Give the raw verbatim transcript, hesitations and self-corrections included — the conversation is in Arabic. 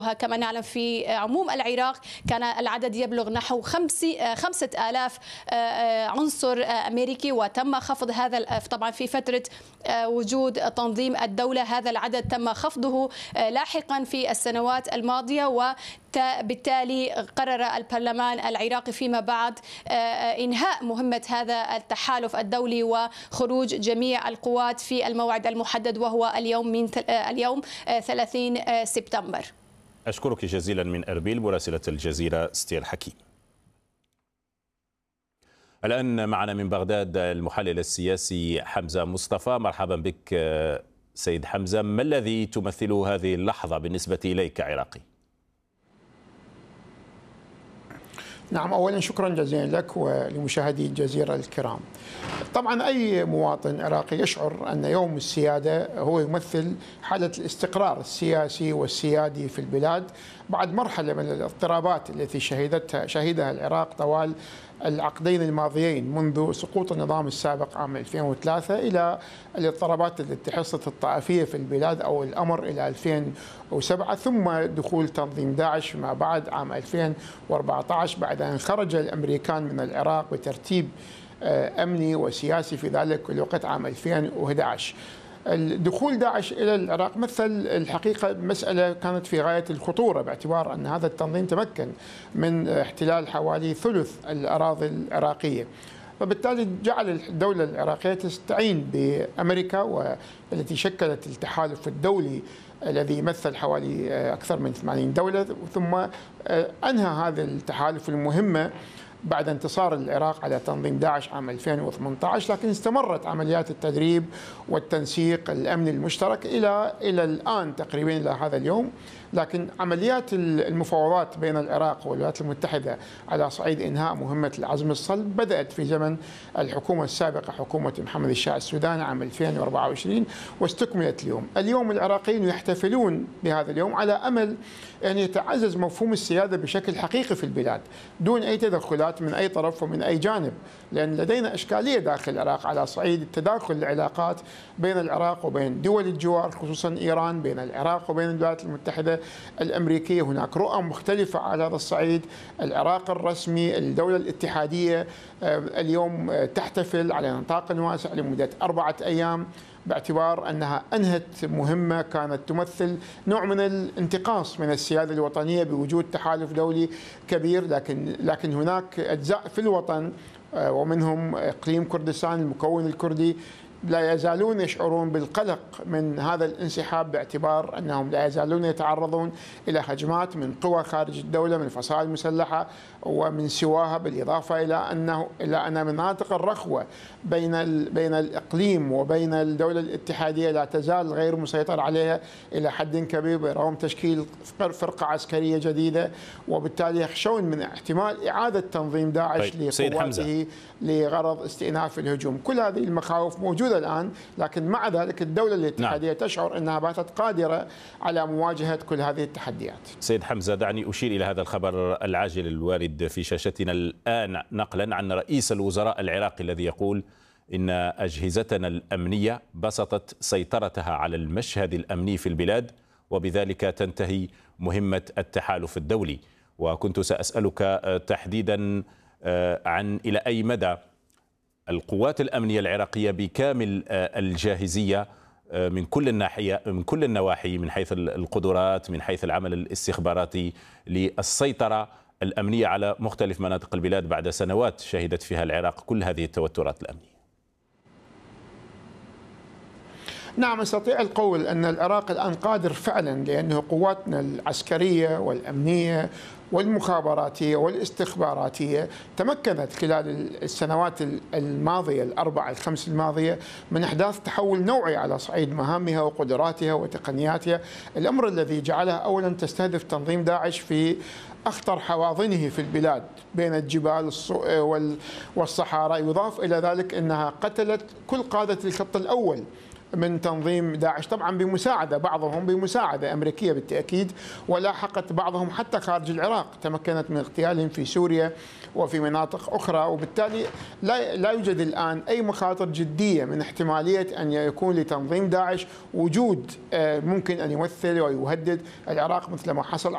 كما نعلم في عموم العراق كان العدد يبلغ نحو خمسة آلاف عنصر أمريكي، وتم خفض هذا طبعا في فترة وجود تنظيم الدولة. هذا العدد تم خفضه لاحقا في السنوات الماضية، وبالتالي قرر البرلمان العراقي فيما بعد إنهاء مهمة هذا التحالف الدولي وخروج جميع القوات في الموعد المحدد، وهو اليوم من اليوم ثلاثين سبتمبر. أشكرك جزيلا من أربيل مراسلة الجزيرة ستير حكيم. الآن معنا من بغداد المحلل السياسي حمزة مصطفى. مرحبا بك سيد حمزة، ما الذي تمثله هذه اللحظة بالنسبة إليك كعراقي؟ نعم، أولا شكرا جزيلا لك ولمشاهدي الجزيرة الكرام. طبعا أي مواطن عراقي يشعر أن يوم السيادة هو يمثل حالة الاستقرار السياسي والسيادي في البلاد بعد مرحلة من الاضطرابات التي شهدتها شهدها العراق طوال العقدين الماضيين، منذ سقوط النظام السابق عام ألفين وثلاثة إلى الاضطرابات التي حصلت الطائفية في البلاد أو الأمر إلى ألفين وسبعة، ثم دخول تنظيم داعش فيما بعد عام ألفين وأربعة عشر بعد أن خرج الأمريكان من العراق بترتيب أمني وسياسي في ذلك الوقت عام ألفين وأحد عشر. دخول داعش إلى العراق مثل الحقيقة مسألة كانت في غاية الخطورة، باعتبار أن هذا التنظيم تمكن من احتلال حوالي ثلث الأراضي العراقية، فبالتالي جعل الدولة العراقية تستعين بأمريكا والتي شكلت التحالف الدولي الذي يمثل حوالي أكثر من ثمانين دولة، ثم أنهى هذا التحالف المهمة بعد انتصار العراق على تنظيم داعش عام ألفين وثمانية عشر، لكن استمرت عمليات التدريب والتنسيق الأمني المشترك إلى إلى الآن تقريبا إلى هذا اليوم. لكن عمليات المفاوضات بين العراق والولايات المتحدة على صعيد إنهاء مهمة العزم الصلب بدأت في زمن الحكومة السابقة، حكومة محمد الشاه السوداني عام ألفين وأربعة وعشرين، واستكملت اليوم. اليوم العراقيين يحتفلون بهذا اليوم على أمل أن يتعزز مفهوم السيادة بشكل حقيقي في البلاد دون أي تدخلات من أي طرف ومن أي جانب، لأن لدينا إشكالية داخل العراق على صعيد التداخل العلاقات بين العراق وبين دول الجوار، خصوصا إيران، بين العراق وبين الولايات المتحدة الأمريكية. هناك رؤى مختلفة على هذا الصعيد. العراق الرسمي، الدولة الاتحادية اليوم تحتفل على نطاق واسع لمدة أربعة أيام باعتبار أنها أنهت مهمة كانت تمثل نوع من الانتقاص من السيادة الوطنية بوجود تحالف دولي كبير، لكن لكن هناك أجزاء في الوطن ومنهم إقليم كردستان المكون الكردي لا يزالون يشعرون بالقلق من هذا الانسحاب، باعتبار أنهم لا يزالون يتعرضون إلى هجمات من قوى خارج الدولة، من الفصائل المسلحة ومن سواها، بالإضافة إلى أنه إلى أن مناطق الرخوة بين بين الإقليم وبين الدولة الاتحادية لا تزال غير مسيطر عليها إلى حد كبير، برغم تشكيل فرقة عسكرية جديدة، وبالتالي يخشون من احتمال إعادة تنظيم داعش لقواته لغرض استئناف الهجوم. كل هذه المخاوف موجودة الآن، لكن مع ذلك الدولة الاتحادية نعم. تشعر أنها باتت قادرة على مواجهة كل هذه التحديات. سيد حمزة، دعني أشير إلى هذا الخبر العاجل الوارد في شاشتنا الآن نقلا عن رئيس الوزراء العراقي الذي يقول إن أجهزتنا الأمنية بسطت سيطرتها على المشهد الأمني في البلاد، وبذلك تنتهي مهمة التحالف الدولي. وكنت سأسألك تحديدا عن إلى أي مدى القوات الأمنية العراقية بكامل الجاهزية من كل الناحية من كل النواحي، من حيث القدرات، من حيث العمل الاستخباراتي، للسيطرة الأمنية على مختلف مناطق البلاد بعد سنوات شهدت فيها العراق كل هذه التوترات الأمنية. نعم، استطيع القول أن العراق الآن قادر فعلا، لأنه قواتنا العسكرية والأمنية والمخابراتية والاستخباراتية تمكنت خلال السنوات الماضية الأربع الخمس الماضية من إحداث تحول نوعي على صعيد مهامها وقدراتها وتقنياتها، الأمر الذي جعلها أولا تستهدف تنظيم داعش في أخطر حواضنه في البلاد بين الجبال والصحراء. يضاف إلى ذلك أنها قتلت كل قادة الخط الأول من تنظيم داعش، طبعا بمساعدة بعضهم بمساعدة أمريكية بالتأكيد، ولاحقت بعضهم حتى خارج العراق، تمكنت من اغتيالهم في سوريا وفي مناطق أخرى. وبالتالي لا لا يوجد الآن أي مخاطر جدية من احتمالية أن يكون لتنظيم داعش وجود ممكن أن يمثل ويهدد العراق مثل ما حصل